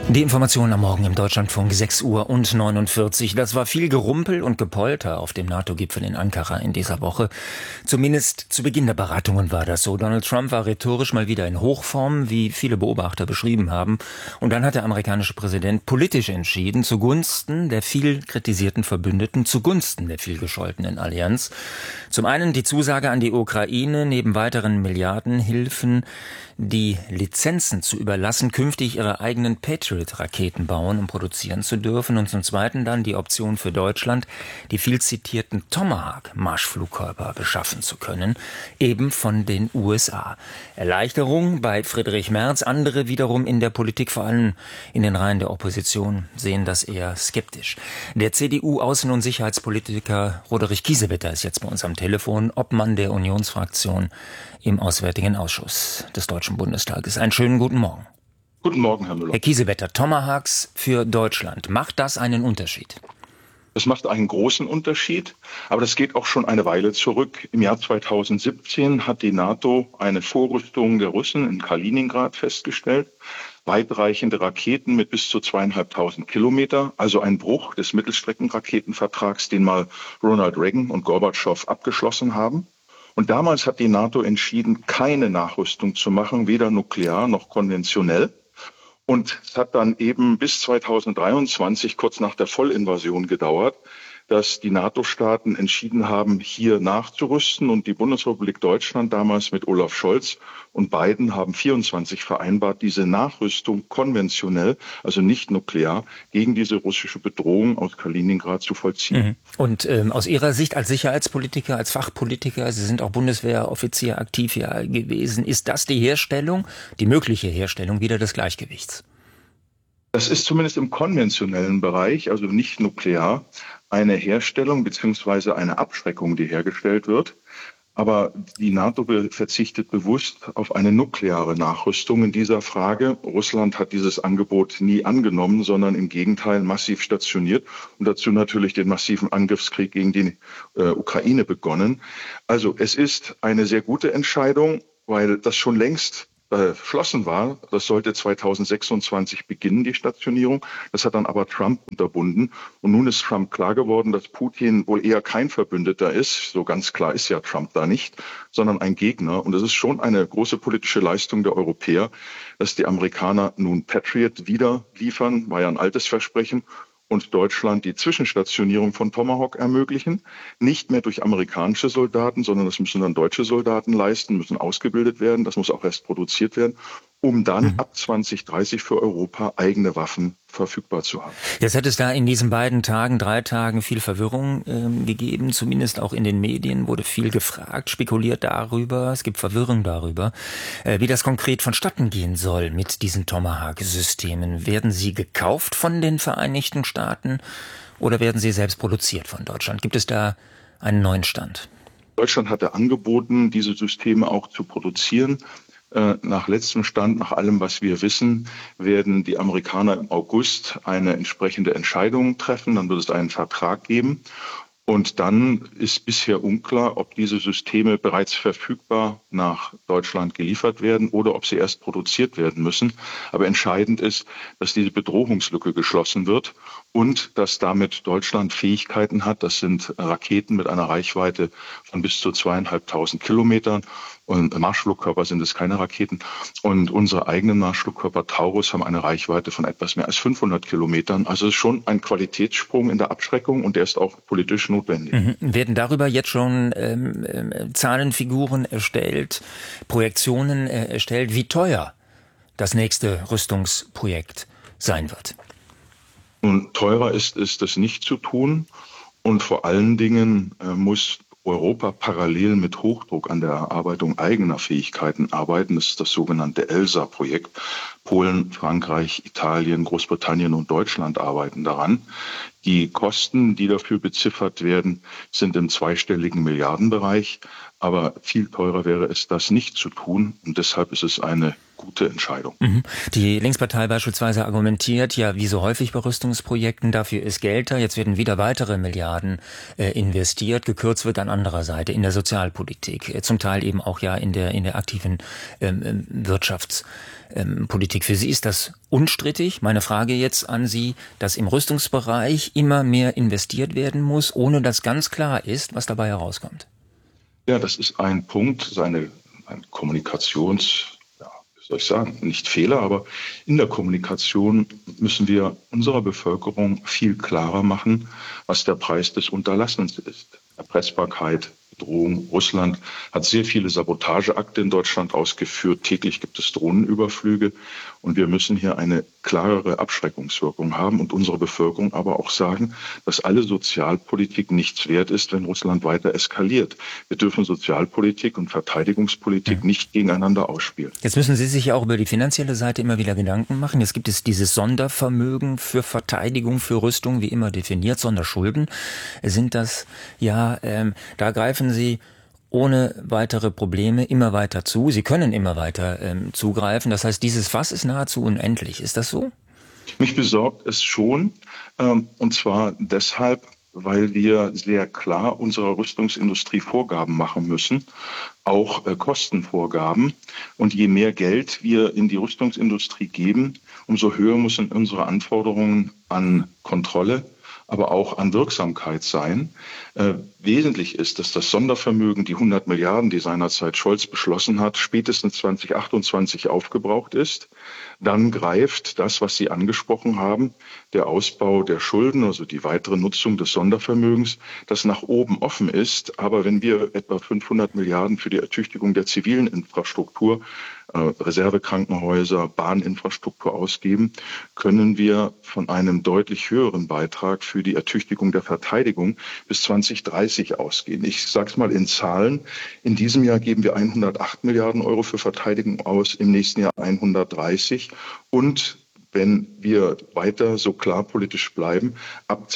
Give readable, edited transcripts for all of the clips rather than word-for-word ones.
Die Informationen am Morgen im Deutschlandfunk 6:49 Uhr. Das war viel Gerumpel und Gepolter auf dem NATO-Gipfel in Ankara in dieser Woche. Zumindest zu Beginn der Beratungen war das so. Donald Trump war rhetorisch mal wieder in Hochform, wie viele Beobachter beschrieben haben. Und dann hat der amerikanische Präsident politisch entschieden, zugunsten der viel kritisierten Verbündeten, zugunsten der viel gescholtenen Allianz. Zum einen die Zusage an die Ukraine, neben weiteren Milliardenhilfen die Lizenzen zu überlassen, künftig ihre eigenen Patriot-Raketen bauen, um produzieren zu dürfen. Und zum Zweiten dann die Option für Deutschland, die viel zitierten Tomahawk-Marschflugkörper beschaffen zu können, eben von den USA. Erleichterung bei Friedrich Merz, andere wiederum in der Politik, vor allem in den Reihen der Opposition, sehen das eher skeptisch. Der CDU-Außen- und Sicherheitspolitiker Roderich Kiesewetter ist jetzt bei uns am Telefon, Obmann der Unionsfraktion im Auswärtigen Ausschuss des Deutschen Bundestages. Einen schönen guten Morgen. Guten Morgen, Herr Müller. Herr Kiesewetter, Tomahawks für Deutschland. Macht das einen Unterschied? Das macht einen großen Unterschied, aber das geht auch schon eine Weile zurück. Im Jahr 2017 hat die NATO eine Vorrüstung der Russen in Kaliningrad festgestellt. Weitreichende Raketen mit bis zu 2.500 Kilometer, also ein Bruch des Mittelstreckenraketenvertrags, den mal Ronald Reagan und Gorbatschow abgeschlossen haben. Und damals hat die NATO entschieden, keine Nachrüstung zu machen, weder nuklear noch konventionell. Und es hat dann eben bis 2023, kurz nach der Vollinvasion gedauert, dass die NATO-Staaten entschieden haben, hier nachzurüsten. Und die Bundesrepublik Deutschland damals mit Olaf Scholz und Biden haben 24 vereinbart, diese Nachrüstung konventionell, also nicht nuklear, gegen diese russische Bedrohung aus Kaliningrad zu vollziehen. Und aus Ihrer Sicht als Sicherheitspolitiker, als Fachpolitiker, Sie sind auch Bundeswehroffizier aktiv hier gewesen, ist das die Herstellung, die mögliche Herstellung wieder des Gleichgewichts? Das ist zumindest im konventionellen Bereich, also nicht nuklear, eine Herstellung bzw. eine Abschreckung, die hergestellt wird. Aber die NATO verzichtet bewusst auf eine nukleare Nachrüstung in dieser Frage. Russland hat dieses Angebot nie angenommen, sondern im Gegenteil massiv stationiert und dazu natürlich den massiven Angriffskrieg gegen die Ukraine begonnen. Also es ist eine sehr gute Entscheidung, weil das schon längst beschlossen war. Das sollte 2026 beginnen, die Stationierung. Das hat dann aber Trump unterbunden. Und nun ist Trump klar geworden, dass Putin wohl eher kein Verbündeter ist. So ganz klar ist ja Trump da nicht, sondern ein Gegner. Und es ist schon eine große politische Leistung der Europäer, dass die Amerikaner nun Patriot wieder liefern, war ja ein altes Versprechen, und Deutschland die Zwischenstationierung von Tomahawk ermöglichen. Nicht mehr durch amerikanische Soldaten, sondern das müssen dann deutsche Soldaten leisten, müssen ausgebildet werden. Das muss auch erst produziert werden, um dann ab 2030 für Europa eigene Waffen verfügbar zu haben. Jetzt hat es da in diesen 3 Tagen viel Verwirrung gegeben, zumindest auch in den Medien wurde viel gefragt, spekuliert darüber, es gibt Verwirrung darüber, wie das konkret vonstatten gehen soll mit diesen Tomahawk-Systemen. Werden sie gekauft von den Vereinigten Staaten oder werden sie selbst produziert von Deutschland? Gibt es da einen neuen Stand? Deutschland hatte angeboten, diese Systeme auch zu produzieren. Nach letztem Stand, nach allem, was wir wissen, werden die Amerikaner im August eine entsprechende Entscheidung treffen. Dann wird es einen Vertrag geben. Und dann ist bisher unklar, ob diese Systeme bereits verfügbar nach Deutschland geliefert werden oder ob sie erst produziert werden müssen. Aber entscheidend ist, dass diese Bedrohungslücke geschlossen wird und dass damit Deutschland Fähigkeiten hat. Das sind Raketen mit einer Reichweite von bis zu 2.500 Kilometern. Und Marschflugkörper sind es keine Raketen. Und unsere eigenen Marschflugkörper Taurus haben eine Reichweite von etwas mehr als 500 Kilometern. Also es ist schon ein Qualitätssprung in der Abschreckung und der ist auch politisch notwendig. Werden darüber jetzt schon Zahlenfiguren erstellt, Projektionen erstellt, wie teuer das nächste Rüstungsprojekt sein wird? Nun, teurer ist es nicht zu tun. Und vor allen Dingen muss Europa parallel mit Hochdruck an der Erarbeitung eigener Fähigkeiten arbeiten. Das ist das sogenannte ELSA-Projekt. Polen, Frankreich, Italien, Großbritannien und Deutschland arbeiten daran. Die Kosten, die dafür beziffert werden, sind im zweistelligen Milliardenbereich. Aber viel teurer wäre es, das nicht zu tun. Und deshalb ist es eine gute Entscheidung. Die Linkspartei beispielsweise argumentiert ja, wie so häufig bei Rüstungsprojekten, dafür ist Geld da, jetzt werden wieder weitere Milliarden investiert, gekürzt wird an anderer Seite in der Sozialpolitik, zum Teil eben auch ja in der aktiven Wirtschaftspolitik. Für Sie ist das unstrittig. Meine Frage jetzt an Sie, dass im Rüstungsbereich immer mehr investiert werden muss, ohne dass ganz klar ist, was dabei herauskommt. Ja, das ist ein Punkt, ein nicht Fehler, aber in der Kommunikation müssen wir unserer Bevölkerung viel klarer machen, was der Preis des Unterlassens ist. Erpressbarkeit, Bedrohung. Russland hat sehr viele Sabotageakte in Deutschland ausgeführt. Täglich gibt es Drohnenüberflüge. Und wir müssen hier eine klarere Abschreckungswirkung haben und unserer Bevölkerung aber auch sagen, dass alle Sozialpolitik nichts wert ist, wenn Russland weiter eskaliert. Wir dürfen Sozialpolitik und Verteidigungspolitik nicht gegeneinander ausspielen. Jetzt müssen Sie sich ja auch über die finanzielle Seite immer wieder Gedanken machen. Jetzt gibt es dieses Sondervermögen für Verteidigung, für Rüstung, wie immer definiert, Sonderschulden. Sind das, da greifen Sie ohne weitere Probleme immer weiter zu. Sie können immer weiter zugreifen. Das heißt, dieses Fass ist nahezu unendlich. Ist das so? Mich besorgt es schon. Und zwar deshalb, weil wir sehr klar unserer Rüstungsindustrie Vorgaben machen müssen, auch Kostenvorgaben. Und je mehr Geld wir in die Rüstungsindustrie geben, umso höher müssen unsere Anforderungen an Kontrolle, aber auch an Wirksamkeit sein. Wesentlich ist, dass das Sondervermögen, die 100 Milliarden, die seinerzeit Scholz beschlossen hat, spätestens 2028 aufgebraucht ist. Dann greift das, was Sie angesprochen haben, der Ausbau der Schulden, also die weitere Nutzung des Sondervermögens, das nach oben offen ist. Aber wenn wir etwa 500 Milliarden für die Ertüchtigung der zivilen Infrastruktur, Reservekrankenhäuser, Bahninfrastruktur ausgeben, können wir von einem deutlich höheren Beitrag für die Ertüchtigung der Verteidigung bis 2030 ausgehen. Ich sage es mal in Zahlen. In diesem Jahr geben wir 108 Milliarden Euro für Verteidigung aus, im nächsten Jahr 130. Und wenn wir weiter so klar politisch bleiben, ab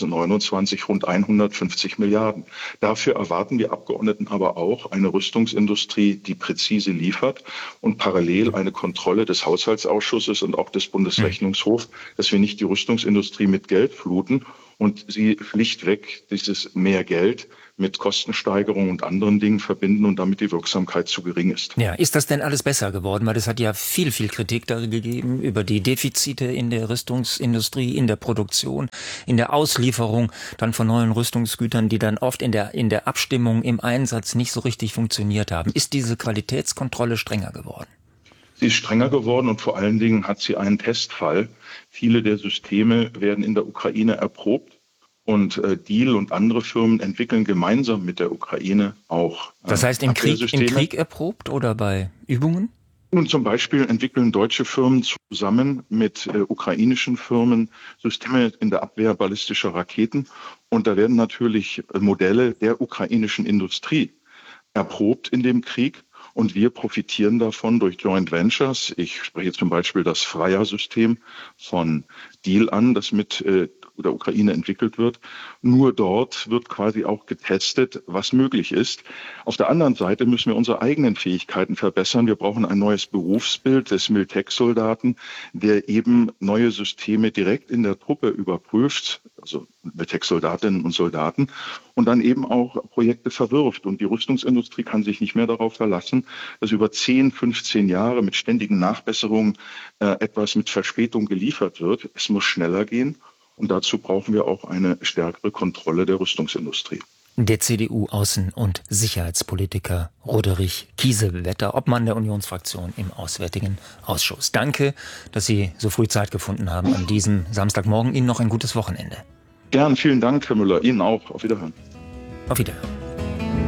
2029 rund 150 Milliarden. Dafür erwarten wir Abgeordneten aber auch eine Rüstungsindustrie, die präzise liefert und parallel eine Kontrolle des Haushaltsausschusses und auch des Bundesrechnungshofs, dass wir nicht die Rüstungsindustrie mit Geld fluten und sie schlichtweg dieses mehr Geld mit Kostensteigerungen und anderen Dingen verbinden und damit die Wirksamkeit zu gering ist. Ja, ist das denn alles besser geworden? Weil es hat ja viel Kritik da gegeben über die Defizite in der Rüstungsindustrie, in der Produktion, in der Auslieferung dann von neuen Rüstungsgütern, die dann oft in der Abstimmung, im Einsatz nicht so richtig funktioniert haben. Ist diese Qualitätskontrolle strenger geworden? Sie ist strenger geworden und vor allen Dingen hat sie einen Testfall. Viele der Systeme werden in der Ukraine erprobt. Und Diehl und andere Firmen entwickeln gemeinsam mit der Ukraine auch Das heißt im Krieg erprobt oder bei Übungen? Nun, zum Beispiel entwickeln deutsche Firmen zusammen mit ukrainischen Firmen Systeme in der Abwehr ballistischer Raketen. Und da werden natürlich Modelle der ukrainischen Industrie erprobt in dem Krieg. Und wir profitieren davon durch Joint Ventures. Ich spreche zum Beispiel das Freya-System von Diehl an, das mit der Ukraine entwickelt wird. Nur dort wird quasi auch getestet, was möglich ist. Auf der anderen Seite müssen wir unsere eigenen Fähigkeiten verbessern. Wir brauchen ein neues Berufsbild des Miltech-Soldaten, der eben neue Systeme direkt in der Truppe überprüft, also Miltech-Soldatinnen und Soldaten, und dann eben auch Projekte verwirft. Und die Rüstungsindustrie kann sich nicht mehr darauf verlassen, dass über 10, 15 Jahre mit ständigen Nachbesserungen etwas mit Verspätung geliefert wird. Es muss schneller gehen. Und dazu brauchen wir auch eine stärkere Kontrolle der Rüstungsindustrie. Der CDU-Außen- und Sicherheitspolitiker Roderich Kiesewetter, Obmann der Unionsfraktion im Auswärtigen Ausschuss. Danke, dass Sie so früh Zeit gefunden haben an diesem Samstagmorgen. Ihnen noch ein gutes Wochenende. Gern, vielen Dank, Herr Müller. Ihnen auch. Auf Wiederhören. Auf Wiederhören.